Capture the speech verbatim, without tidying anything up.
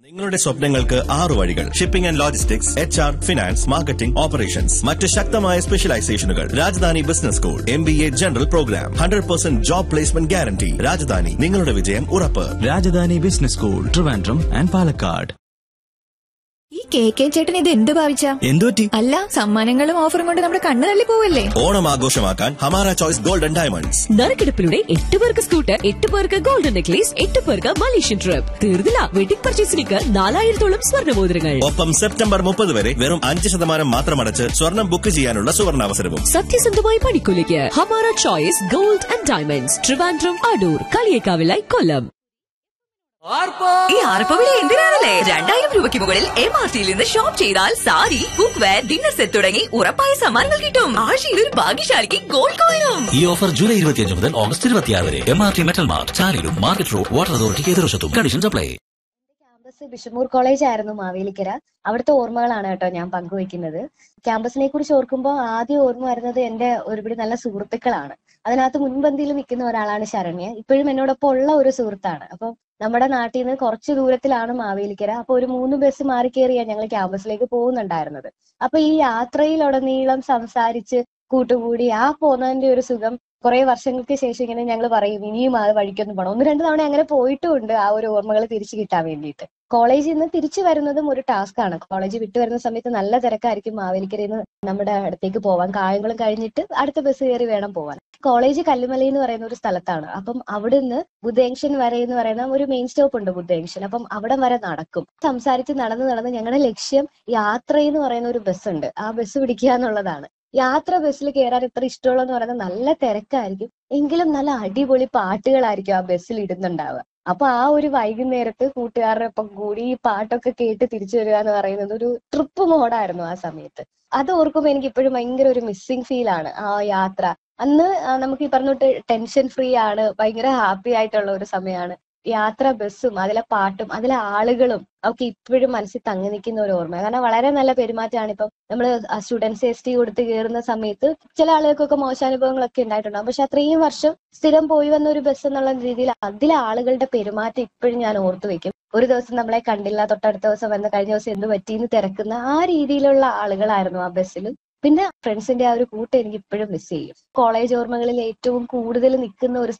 നിങ്ങളുടെ സ്വപ്നങ്ങൾക്ക് ആറ് വഴികൾ. Shipping and logistics, H R, finance, marketing, operations. മറ്റ് ശക്തമായ സ്പെഷ്യലൈസേഷനുകൾ. Rajdhani business school, M B A general programme, hundred percent job placement guarantee. Rajdhani, നിങ്ങളുടെ വിജയം ഉറപ്പ്. Rajdhani business school, Trivandrum and Palakkad. ഈ കെ കെ ചേട്ടൻ ഇത് എന്ത് ഭാവിച്ച? എന്തുപറ്റി? അല്ല, സമ്മാനങ്ങളും ഓഫറും കൊണ്ട് നമ്മുടെ കണ്ണ് തള്ളി പോവല്ലേ? ഓണം ആഘോഷമാക്കാൻ ഹമാര ചോയ്സ് ഗോൾഡൻ ഡയമണ്ട്സ്. നറുക്കെടുപ്പിലൂടെ എട്ട് പേർക്ക് സ്കൂട്ടർ, എട്ട് പേർക്ക് ഗോൾഡൻ നെക്ലേസ്, എട്ട് പേർക്ക് മലേഷ്യൻ ട്രിപ്പ്. തീർന്നില്ല, വെഡിംഗ് പർച്ചേസിലേക്ക് നാലായിരത്തോളം സ്വർണ്ണമോതിരങ്ങൾ. ഒപ്പം സെപ്റ്റംബർ മുപ്പത് വരെ വെറും അഞ്ച് ശതമാനം മാത്രമടച്ച് സ്വർണം ബുക്ക് ചെയ്യാനുള്ള സുവർണാവസരവും. സത്യസന്ധമായ പണിക്കൂലിക്ക് Hamara choice gold and diamonds, Trivandrum, Adoor, കളിയേക്കാവിലായി, കൊല്ലം. ഈ ആർപ്പവിളി എന്തിനാണല്ലേ? രണ്ടായിരം രൂപയ്ക്ക് മുകളിൽ എം ആർ ടിയിൽ നിന്ന് ഷോപ്പ് ചെയ്താൽ sari, cook wear, dinner set തുടങ്ങി ഉറപ്പായ സമ്മാനങ്ങൾ കിട്ടും. ആഴ്ചയിൽ ഒരു ഭാഗ്യശാലിക്ക് ഗോൾഡ് കോയിനും. ഈ ഓഫർ ജൂലൈ ഇരുപത്തിയഞ്ച് മുതൽ ഓഗസ്റ്റ് ഇരുപത്തിയാറ് വരെ. M R T metal mart, ചാലിലും market road, water അതോറിറ്റിക്ക് എതിർവശത്തും. Conditions apply. ക്യാമ്പസ് ബിഷമൂർ കോളേജ് ആയിരുന്നു മാവേലിക്കര. അവിടുത്തെ ഓർമ്മകളാണ് കേട്ടോ ഞാൻ പങ്കുവയ്ക്കുന്നത്. ക്യാമ്പസിനെ കുറിച്ച് ഓർക്കുമ്പോൾ ആദ്യം ഓർമ്മ വരുന്നത് എന്റെ ഒരുപിടി നല്ല സുഹൃത്തുക്കളാണ്. അതിനകത്ത് മുൻപന്തിയിൽ നിൽക്കുന്ന ഒരാളാണ് ശരണ്യ. ഇപ്പോഴും എന്നോടൊപ്പം ഉള്ള ഒരു സുഹൃത്താണ്. അപ്പം നമ്മുടെ നാട്ടിൽ നിന്ന് കുറച്ച് ദൂരത്തിലാണ് മാവേലിക്കര. അപ്പൊ ഒരു മൂന്ന് ബസ് മാറി കയറിയാണ് ഞങ്ങൾ ക്യാമ്പസിലേക്ക് പോകുന്നുണ്ടായിരുന്നത്. അപ്പൊ ഈ യാത്രയിലുടനീളം സംസാരിച്ച് കൂട്ടുകൂടി ആ പോകുന്നതിന്റെ ഒരു സുഖം കുറെ വർഷങ്ങൾക്ക് ശേഷം ഇങ്ങനെ ഞങ്ങൾ പറയും ഇനിയും ആ വഴിക്കൊന്നും പോകണം. ഒന്ന് രണ്ട് തവണ അങ്ങനെ പോയിട്ടുമുണ്ട് ആ ഒരു ഓർമ്മകൾ തിരിച്ചു കിട്ടാൻ വേണ്ടിയിട്ട്. കോളേജിൽ നിന്ന് തിരിച്ചു വരുന്നതും ഒരു ടാസ്ക് ആണ്. കോളേജ് വിട്ടു വരുന്ന സമയത്ത് നല്ല തിരക്കായിരിക്കും മാവേലിക്കരയിൽ നിന്ന് നമ്മുടെ അടുത്തേക്ക് പോവാൻ. കായംകുളം കഴിഞ്ഞിട്ട് അടുത്ത ബസ് കയറി വേണം പോവാൻ. കോളേജ് കല്ലുമലയിൽ എന്ന് പറയുന്ന ഒരു സ്ഥലത്താണ്. അപ്പം അവിടുന്ന് ബുദ്ധേങ്ഷൻ വരെ എന്ന് പറയുന്ന ഒരു മെയിൻ സ്റ്റോപ്പ് ഉണ്ട്, ബുദ്ധേങ്ഷൻ. അപ്പം അവിടം വരെ നടക്കും. സംസാരിച്ച് നടന്ന് നടന്ന് ഞങ്ങളുടെ ലക്ഷ്യം യാത്ര എന്ന് പറയുന്ന ഒരു ബസ് ഉണ്ട്, ആ ബസ് പിടിക്കുക എന്നുള്ളതാണ്. യാത്ര ബസ്സിൽ കയറാൻ ഇത്ര ഇഷ്ടമുള്ളതെന്ന് പറയുന്നത് നല്ല തിരക്കായിരിക്കും, എങ്കിലും നല്ല അടിപൊളി പാട്ടുകളായിരിക്കും ആ ബസ്സിൽ ഇടുന്നുണ്ടാവുക. അപ്പൊ ആ ഒരു വൈകുന്നേരത്ത് കൂട്ടുകാരുടെ ഒപ്പം കൂടി ഈ പാട്ടൊക്കെ കേട്ട് തിരിച്ചു വരിക എന്ന് പറയുന്നത് ഒരു ട്രിപ്പ് മോഡായിരുന്നു ആ സമയത്ത്. അത് ഓർക്കുമ്പോൾ എനിക്ക് ഇപ്പോഴും ഭയങ്കര ഒരു മിസ്സിങ് ഫീൽ ആണ് ആ യാത്ര. അന്ന് നമുക്ക് ഈ പറഞ്ഞിട്ട് ടെൻഷൻ ഫ്രീ ആണ്, ഭയങ്കര ഹാപ്പി ആയിട്ടുള്ള ഒരു സമയമാണ്. യാത്ര ബസ്സും അതിലെ പാട്ടും അതിലെ ആളുകളും ഒക്കെ ഇപ്പോഴും മനസ്സിൽ തങ്ങി നിൽക്കുന്ന ഒരു ഓർമ്മ. കാരണം വളരെ നല്ല പെരുമാറ്റമാണ്. ഇപ്പം നമ്മൾ സ്റ്റുഡൻസ് എസ് ടി കൊടുത്ത് കയറുന്ന സമയത്ത് ചില ആളുകൾക്കൊക്കെ മോശാനുഭവങ്ങളൊക്കെ ഉണ്ടായിട്ടുണ്ടാകും. പക്ഷെ അത്രയും വർഷം സ്ഥിരം പോയി വന്ന ഒരു ബസ് എന്നുള്ള രീതിയിൽ അതിലെ ആളുകളുടെ പെരുമാറ്റം ഇപ്പോഴും ഞാൻ ഓർത്തു വെക്കും. ഒരു ദിവസം നമ്മളെ കണ്ടില്ല, തൊട്ടടുത്ത ദിവസം വന്ന് കഴിഞ്ഞ ദിവസം എന്ത് പറ്റിയെന്ന് തിരക്കുന്ന ആ രീതിയിലുള്ള ആളുകളായിരുന്നു ആ ബസ്സിലും. പിന്നെ ഫ്രണ്ട്സിന്റെ ആ ഒരു കൂട്ട് എനിക്ക് ഇപ്പോഴും മിസ് ചെയ്യും. കോളേജ് ഓർമ്മകളിൽ ഏറ്റവും കൂടുതൽ നിൽക്കുന്ന ഒരു